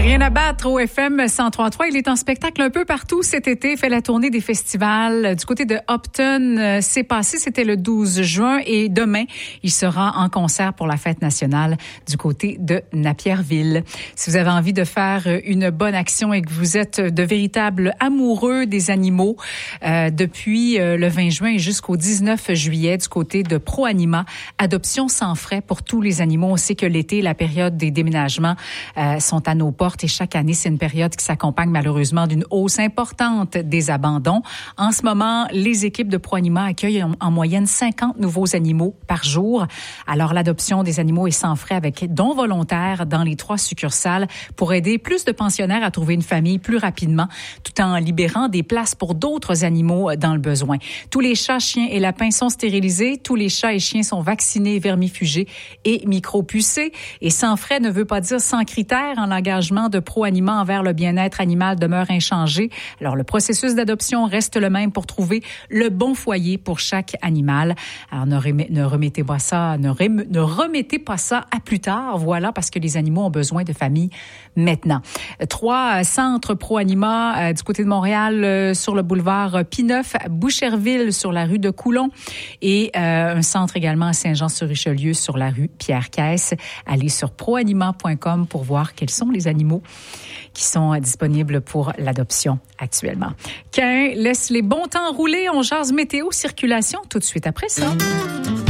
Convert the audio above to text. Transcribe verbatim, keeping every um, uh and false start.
Rien à battre au F M cent trois point trois. Il est en spectacle un peu partout cet été, fait la tournée des festivals. Du côté de Upton, c'est passé, c'était le douze juin et demain, il sera en concert pour la fête nationale du côté de Napierville. Si vous avez envie de faire une bonne action et que vous êtes de véritables amoureux des animaux, euh, depuis le vingt juin et jusqu'au dix-neuf juillet, du côté de ProAnima, adoption sans frais pour tous les animaux. On sait que l'été, la période des déménagements euh, sont à nos portes et chaque année, c'est une période qui s'accompagne malheureusement d'une hausse importante des abandons. En ce moment, les équipes de ProAnima accueillent en, en moyenne cinquante nouveaux animaux par jour. Alors, l'adoption des animaux est sans frais avec dons volontaires dans les trois succursales pour aider plus de pensionnaires à trouver une famille plus rapidement, tout en libérant des places pour d'autres animaux dans le besoin. Tous les chats, chiens et lapins sont stérilisés. Tous les chats et chiens sont vaccinés, vermifugés et micropucés. Et sans frais ne veut pas dire sans critères. En l'engagement de ProAnima envers le bien-être animal demeure inchangé. Alors, le processus d'adoption reste le même pour trouver le bon foyer pour chaque animal. Alors, ne, remet, ne remettez pas ça, ne, rem, ne remettez pas ça à plus tard. Voilà, parce que les animaux ont besoin de famille maintenant. Trois centres ProAnima euh, du côté de Montréal euh, sur le boulevard Pineuf, à Boucherville sur la rue de Coulon et euh, un centre également à Saint-Jean-sur-Richelieu sur la rue Pierre-Caisse. Allez sur proanima point com pour voir quels sont les animaux qui sont disponibles pour l'adoption actuellement. Qu'un laisse les bons temps rouler. On jase météo, circulation tout de suite après ça.